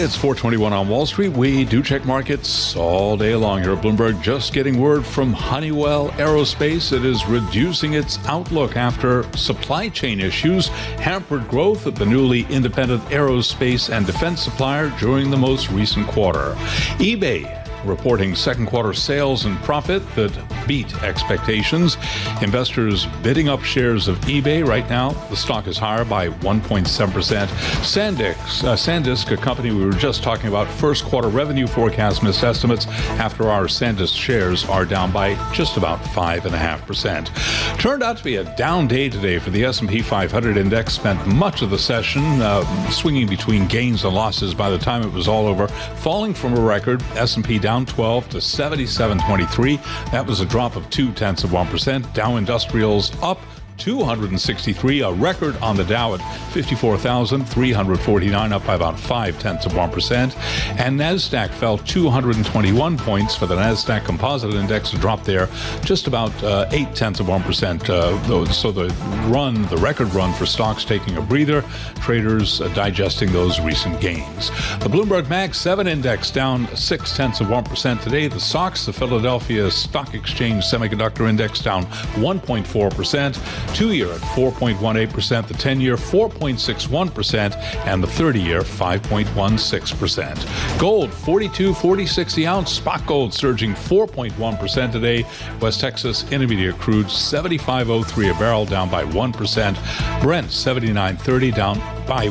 It's 4:21 on Wall Street. We do check markets all day long here at Bloomberg. Just getting word from Honeywell Aerospace. It is reducing its outlook after supply chain issues hampered growth at the newly independent aerospace and defense supplier during the most recent quarter. eBay reporting second quarter sales and profit that beat expectations. Investors bidding up shares of eBay. Right now, the stock is higher by 1.7%. SanDisk, a company we were just talking about, first quarter revenue forecast missed estimates after our SanDisk shares are down by just about 5.5%. Turned out to be a down day today for the S&P 500 index. Spent much of the session swinging between gains and losses by the time it was all over, falling from a record. S&P down 12 to 77.23. That was a drop of 0.2%. Dow Industrials up 263, a record on the Dow at 54,349, up by about 0.5%. And NASDAQ fell 221 points for the NASDAQ Composite Index, a drop there just about 0.8%. So the record run for stocks taking a breather, traders digesting those recent gains. The Bloomberg Mag 7 Index down 0.6% today. The SOX, the Philadelphia Stock Exchange Semiconductor Index, down 1.4%. 2-year at 4.18%, the 10-year 4.61%, and the 30-year 5.16%. Gold, $42.46 the ounce. Spot gold surging 4.1% today. West Texas Intermediate crude $75.03 a barrel, down by 1%. Brent $79.30, down by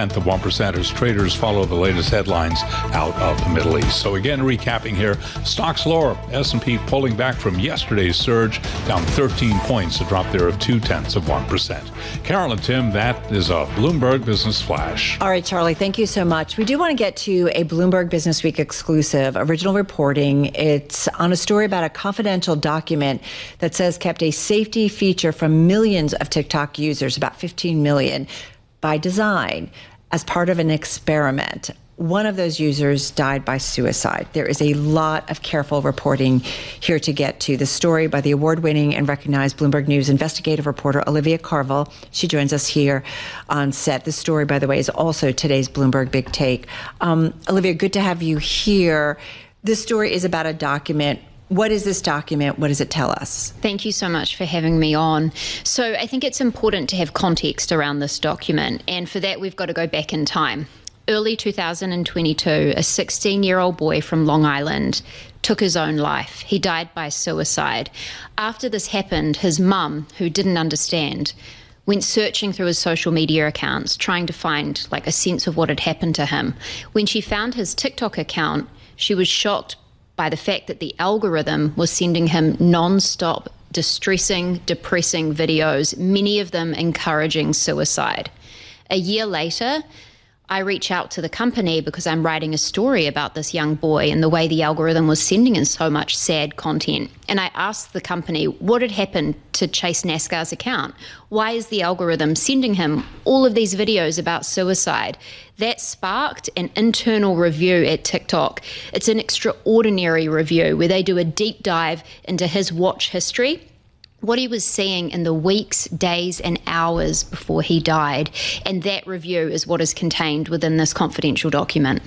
0.1% as traders follow the latest headlines out of the Middle East. So again, recapping here, stocks lower. S&P pulling back from yesterday's surge, down 13 points, a drop there of 0.2%. Carol and Tim, that is a Bloomberg Business Flash. All right, Charlie, thank you so much. We do want to get to a Bloomberg Business Week exclusive, original reporting. It's on a story about a confidential document that says kept a safety feature from millions of TikTok users, about 15 million, by design, as part of an experiment. One of those users died by suicide. There is a lot of careful reporting here to get to. The story by the award-winning and recognized Bloomberg News investigative reporter Olivia Carville. She joins us here on set. The story, by the way, is also today's Bloomberg Big Take. Olivia, good to have you here. This story is about a document. What is this document? What does it tell us? Thank you so much for having me on. So I think it's important to have context around this document. And for that, we've got to go back in time. Early 2022, a 16-year-old boy from Long Island took his own life. He died by suicide. After this happened, his mum, who didn't understand, went searching through his social media accounts, trying to find a sense of what had happened to him. When she found his TikTok account, she was shocked by the fact that the algorithm was sending him non-stop distressing, depressing videos, many of them encouraging suicide. A year later, I reach out to the company because I'm writing a story about this young boy and the way the algorithm was sending in so much sad content. And I asked the company what had happened to Chase NASCAR's account. Why is the algorithm sending him all of these videos about suicide? That sparked an internal review at TikTok. It's an extraordinary review where they do a deep dive into his watch history, what he was seeing in the weeks, days, and hours before he died. And that review is what is contained within this confidential document.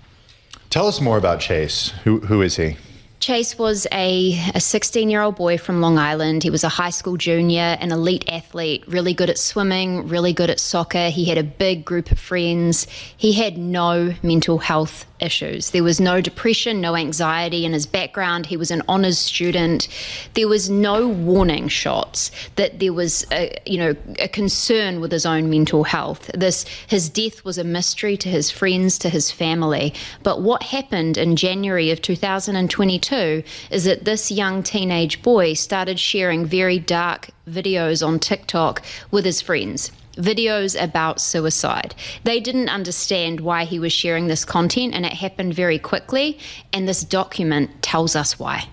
Tell us more about Chase. Who is he? Chase was a 16-year-old boy from Long Island. He was a high school junior, an elite athlete, really good at swimming, really good at soccer. He had a big group of friends. He had no mental health issues. There was no depression, no anxiety in his background. He was an honors student. There was no warning shots that there was a concern with his own mental health. His death was a mystery to his friends, to his family. But what happened in January of 2022 is that this young teenage boy started sharing very dark videos on TikTok with his friends. Videos about suicide. They didn't understand why he was sharing this content, and it happened very quickly, and this document tells us why.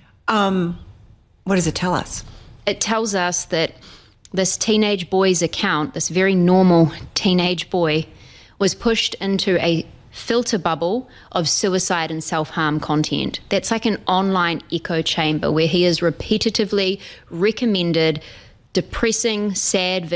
What does it tell us? It tells us that this teenage boy's account, this very normal teenage boy, was pushed into a filter bubble of suicide and self-harm content. That's like an online echo chamber where he is repetitively recommended depressing, sad